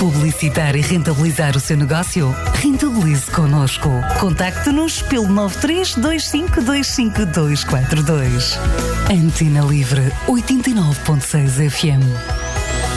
Publicitar e rentabilizar o seu negócio? Rentabilize connosco. Contacte-nos pelo 9325254242. Antena Livre 89.6 FM.